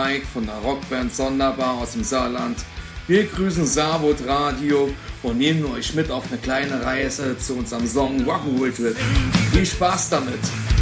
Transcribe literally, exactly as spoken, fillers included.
Mike von der Rockband Sonderbar aus dem Saarland. Wir grüßen Saarwood Radio und nehmen euch mit auf eine kleine Reise zu unserem Song Rock'n'Roll Trip. Viel Spaß damit!